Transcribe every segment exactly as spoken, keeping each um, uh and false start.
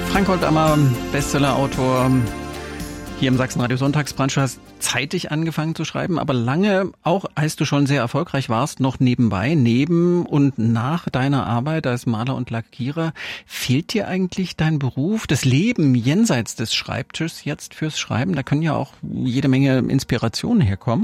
Frank Goldammer, Bestsellerautor, hier im Sachsenradio Sonntagsbrunch. Du hast zeitig angefangen zu schreiben, aber lange, auch als du schon sehr erfolgreich warst, noch nebenbei, neben und nach deiner Arbeit als Maler und Lackierer. Fehlt dir eigentlich dein Beruf, das Leben jenseits des Schreibtisches jetzt fürs Schreiben? Da können ja auch jede Menge Inspirationen herkommen.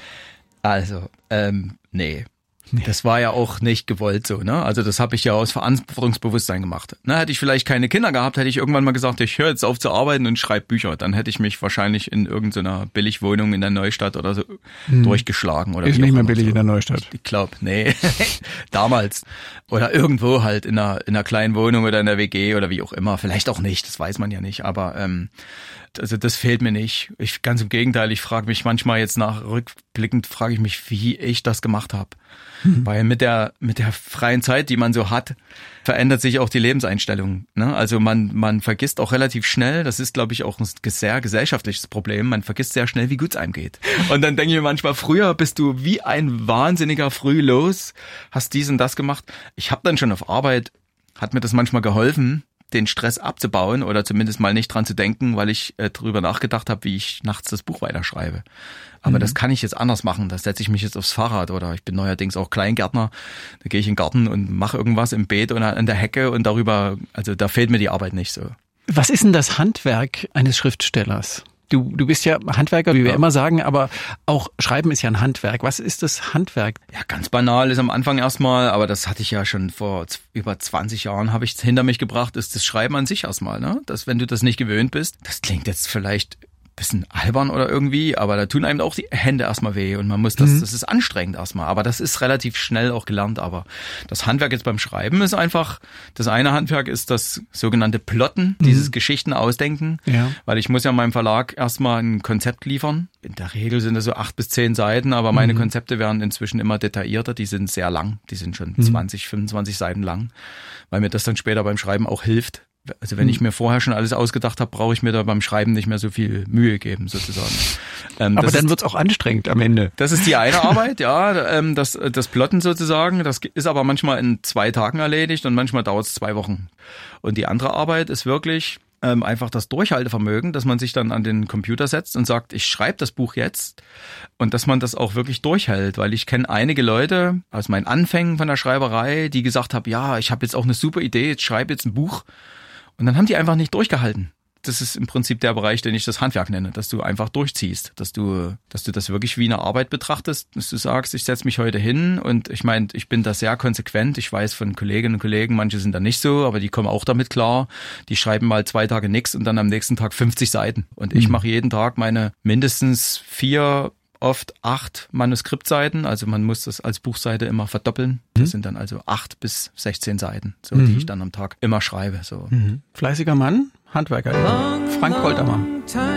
Also, ähm, nee. Das war ja auch nicht gewollt so, ne? Also das habe ich ja aus Verantwortungsbewusstsein gemacht. Ne, hätte ich vielleicht keine Kinder gehabt, hätte ich irgendwann mal gesagt, ich höre jetzt auf zu arbeiten und schreibe Bücher. Dann hätte ich mich wahrscheinlich in irgendeiner Billigwohnung in der Neustadt oder so hm. durchgeschlagen. Oder ist nicht mehr billig so. In der Neustadt. Ich glaube, nee, damals. Oder irgendwo halt in einer, in einer kleinen Wohnung oder in der W G oder wie auch immer. Vielleicht auch nicht, das weiß man ja nicht. Aber ähm, also das fehlt mir nicht. Ich, ganz im Gegenteil, ich frage mich manchmal jetzt nach rückblickend, frage ich mich, wie ich das gemacht habe. Mhm. Weil mit der mit der freien Zeit, die man so hat, verändert sich auch die Lebenseinstellung. Ne? Also man man vergisst auch relativ schnell, das ist glaube ich auch ein sehr gesellschaftliches Problem, man vergisst sehr schnell, wie gut es einem geht. Und dann denke ich mir manchmal, früher bist du wie ein Wahnsinniger früh los, hast dies und das gemacht. Ich habe dann schon auf Arbeit, hat mir das manchmal geholfen, den Stress abzubauen oder zumindest mal nicht dran zu denken, weil ich äh, drüber nachgedacht habe, wie ich nachts das Buch weiterschreibe. Aber mhm. das kann ich jetzt anders machen. Da setze ich mich jetzt aufs Fahrrad oder ich bin neuerdings auch Kleingärtner. Da gehe ich in den Garten und mache irgendwas im Beet oder an der Hecke und darüber, also da fehlt mir die Arbeit nicht so. Was ist denn das Handwerk eines Schriftstellers? Du, du bist ja Handwerker, wie wir ja. immer sagen, aber auch Schreiben ist ja ein Handwerk. Was ist das Handwerk? Ja, ganz banal ist am Anfang erstmal, aber das hatte ich ja schon vor z- über zwanzig Jahren, habe ich es hinter mich gebracht, ist das Schreiben an sich erstmal, ne? Dass wenn du das nicht gewöhnt bist, das klingt jetzt vielleicht bisschen albern oder irgendwie, aber da tun einem auch die Hände erstmal weh und man muss das, mhm. das ist anstrengend erstmal, aber das ist relativ schnell auch gelernt, aber das Handwerk jetzt beim Schreiben ist einfach, das eine Handwerk ist das sogenannte Plotten, mhm. dieses Geschichten ausdenken, ja. weil ich muss ja meinem Verlag erstmal ein Konzept liefern. In der Regel sind das so acht bis zehn Seiten, aber meine mhm. Konzepte werden inzwischen immer detaillierter, die sind sehr lang, die sind schon mhm. zwanzig, fünfundzwanzig Seiten lang, weil mir das dann später beim Schreiben auch hilft. Also wenn ich mir vorher schon alles ausgedacht habe, brauche ich mir da beim Schreiben nicht mehr so viel Mühe geben, sozusagen. Ähm, Aber dann wird's auch anstrengend am Ende. Das ist die eine Arbeit, ja, ähm, das, das Plotten sozusagen. Das ist aber manchmal in zwei Tagen erledigt und manchmal dauert's zwei Wochen. Und die andere Arbeit ist wirklich ähm, einfach das Durchhaltevermögen, dass man sich dann an den Computer setzt und sagt, ich schreibe das Buch jetzt und dass man das auch wirklich durchhält. Weil ich kenne einige Leute aus meinen Anfängen von der Schreiberei, die gesagt haben, ja, ich habe jetzt auch eine super Idee, ich schreibe jetzt ein Buch. Und dann haben die einfach nicht durchgehalten. Das ist im Prinzip der Bereich, den ich das Handwerk nenne, dass du einfach durchziehst, dass du, dass du das wirklich wie eine Arbeit betrachtest, dass du sagst, ich setze mich heute hin und ich meine, ich bin da sehr konsequent. Ich weiß von Kolleginnen und Kollegen, manche sind da nicht so, aber die kommen auch damit klar. Die schreiben mal zwei Tage nichts und dann am nächsten Tag fünfzig Seiten. Und ich mhm. mache jeden Tag meine mindestens vier, oft acht Manuskriptseiten, also man muss das als Buchseite immer verdoppeln. Das mhm. sind dann also acht bis sechzehn Seiten, so mhm. die ich dann am Tag immer schreibe. So. Mhm. Fleißiger Mann, Handwerker. Frank Goldammer.